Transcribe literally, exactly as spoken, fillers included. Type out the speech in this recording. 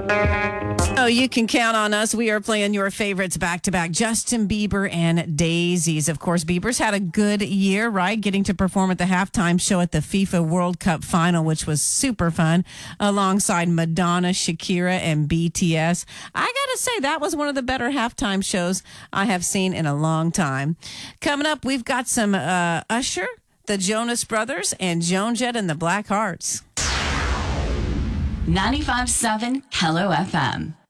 Oh, you can count on us. We are playing your favorites back to back. Justin Bieber and Daisies. Of course, Bieber's had a good year, right? Getting to perform at the halftime show at the FIFA World Cup final, which was super fun, alongside Madonna, Shakira, and B T S. I got to say, that was one of the better halftime shows I have seen in a long time. Coming up, we've got some uh, Usher, the Jonas Brothers, and Joan Jett and the Black Hearts. ninety-five point seven Hello F M.